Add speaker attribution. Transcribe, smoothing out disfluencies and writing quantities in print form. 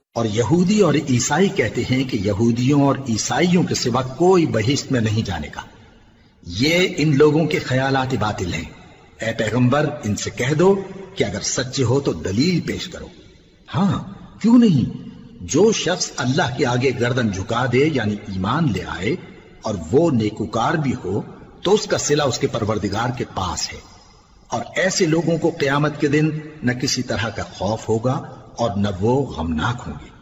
Speaker 1: और यहूदी और ईसाई कहते हैं कि यहूदियों और ईसाइयों के सिवा कोई बहिश्त में नहीं जानेगा। ये इन लोगों के ख्यालात बातिल हैं। ए पैगंबर, इनसे कह दो कि अगर सच्चे हो तो दलील पेश करो। हाँ, क्यों नहीं। जो शख्स अल्लाह के आगे गर्दन झुका दे यानी ईमान ले आए और वो नेकुकार भी हो तो उसका सिला उसके परवरदिगार के पास है। और ऐसे लोगों को क़यामत के दिन न किसी तरह का खौफ होगा और न वो गमनाक होंगे।